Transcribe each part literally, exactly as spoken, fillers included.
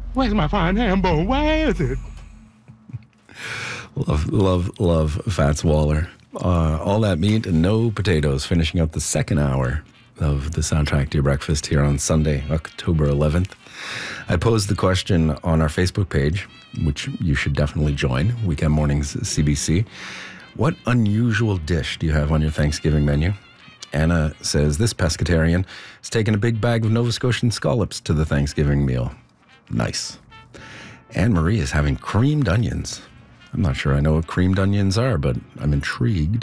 Where's my fine ham bone? Where is it? Love, love, love Fats Waller. Uh, all that meat and no potatoes, finishing up the second hour of the soundtrack to your breakfast here on Sunday, October eleventh. I posed the question on our Facebook page, which you should definitely join, Weekend Mornings C B C. What unusual dish do you have on your Thanksgiving menu? Anna says this pescatarian has taken a big bag of Nova Scotian scallops to the Thanksgiving meal. Nice. Anne Marie is having creamed onions. I'm not sure I know what creamed onions are, but I'm intrigued.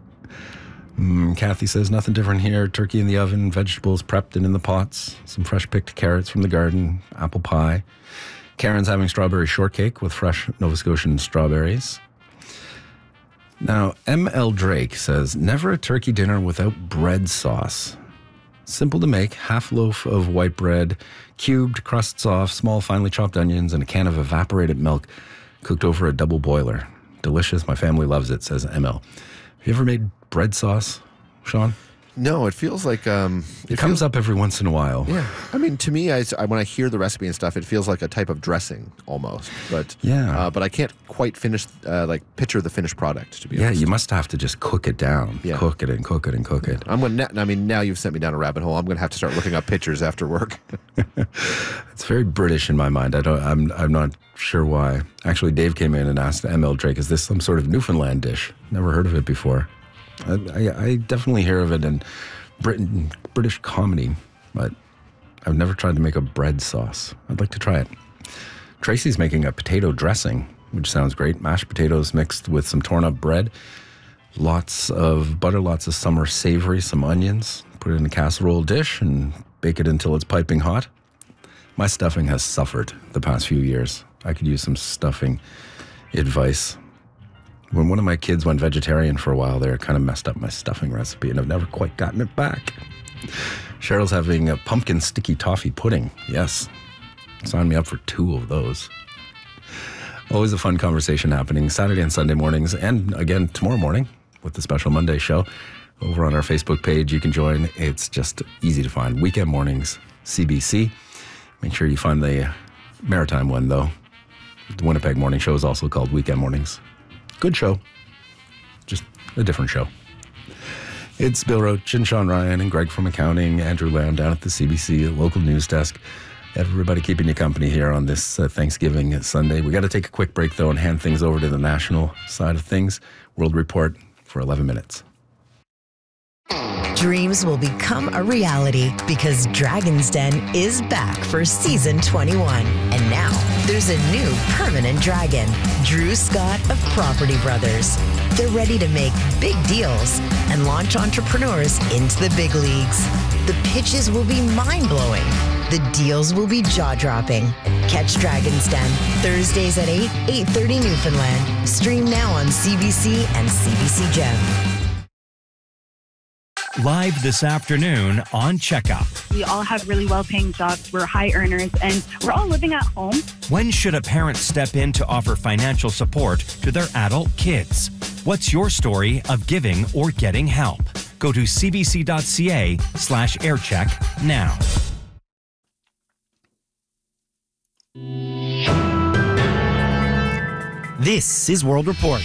Mm, Kathy says nothing different here. Turkey in the oven, vegetables prepped and in the pots, some fresh picked carrots from the garden, apple pie. Karen's having strawberry shortcake with fresh Nova Scotian strawberries. Now, M L Drake says, never a turkey dinner without bread sauce. Simple to make, half loaf of white bread, cubed, crusts off, small finely chopped onions, and a can of evaporated milk cooked over a double boiler. Delicious. My family loves it, says M L. Have you ever made bread sauce, Sean? No, it feels like... Um, it, it comes feels, up every once in a while. Yeah. I mean, to me, I, I, when I hear the recipe and stuff, it feels like a type of dressing almost. But yeah. Uh, but I can't quite finish, uh, like, picture the finished product, to be yeah, honest. you must have to just cook it down. Yeah. Cook it and cook it and cook it. I'm gonna, I mean, now you've sent me down a rabbit hole. I'm going to have to start looking up pictures after work. It's very British in my mind. I don't, I'm, I'm not sure why. Actually, Dave came in and asked M L Drake, is this some sort of Newfoundland dish? Never heard of it before. I, I, I definitely hear of it in Britain, British comedy, but I've never tried to make a bread sauce. I'd like to try it. Tracy's making a potato dressing, which sounds great. Mashed potatoes mixed with some torn up bread, lots of butter, lots of summer savory, some onions. Put it in a casserole dish and bake it until it's piping hot. My stuffing has suffered the past few years. I could use some stuffing advice. When one of my kids went vegetarian for a while there, it kind of messed up my stuffing recipe, and I've never quite gotten it back. Cheryl's having a pumpkin sticky toffee pudding. Yes. Sign me up for two of those. Always a fun conversation happening Saturday and Sunday mornings, and again tomorrow morning with the special Monday show. Over on our Facebook page, you can join. It's just easy to find. Weekend Mornings C B C. Make sure you find the Maritime one, though. The Winnipeg Morning Show is also called Weekend Mornings. Good show. Just a different show. It's Bill Roach and Sean Ryan and Greg from accounting, Andrew Lamb down at the C B C local news desk. Everybody keeping you company here on this uh, Thanksgiving Sunday. We got to take a quick break, though, and hand things over to the national side of things. World Report for eleven minutes. Dreams will become a reality because Dragon's Den is back for season twenty-one. And now there's a new permanent dragon, Drew Scott of Property Brothers. They're ready to make big deals and launch entrepreneurs into the big leagues. The pitches will be mind-blowing. The deals will be jaw-dropping. Catch Dragon's Den Thursdays at eight, eight thirty Newfoundland. Stream now on C B C and C B C Gem. Live this afternoon on Checkup. We all have really well-paying jobs. We're high earners, and we're all living at home. When should a parent step in to offer financial support to their adult kids? What's your story of giving or getting help? Go to cbc.ca slash aircheck now. This is World Report.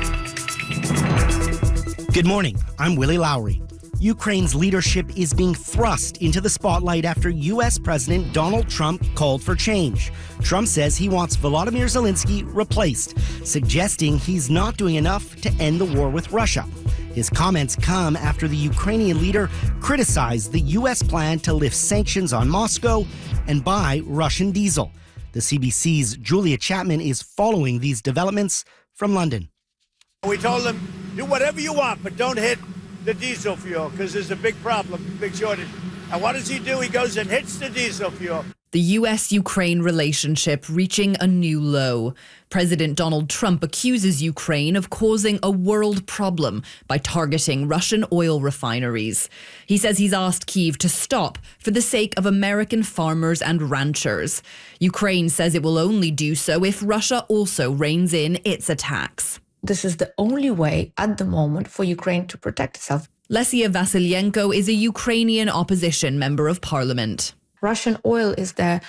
Good morning, I'm Willie Lowry. Ukraine's leadership is being thrust into the spotlight after U S President Donald Trump called for change. Trump says he wants Volodymyr Zelensky replaced, suggesting he's not doing enough to end the war with Russia. His comments come after the Ukrainian leader criticized the U S plan to lift sanctions on Moscow and buy Russian diesel. The C B C's Julia Chapman is following these developments from London. We told them, do whatever you want, but don't hit the diesel fuel, because there's a big problem, big shortage. And what does he do? He goes and hits the diesel fuel. The U S Ukraine relationship reaching a new low. President Donald Trump accuses Ukraine of causing a world problem by targeting Russian oil refineries. He says he's asked Kyiv to stop for the sake of American farmers and ranchers. Ukraine says it will only do so if Russia also reins in its attacks. This is the only way at the moment for Ukraine to protect itself. Lesia Vasilyenko is a Ukrainian opposition member of parliament. Russian oil is the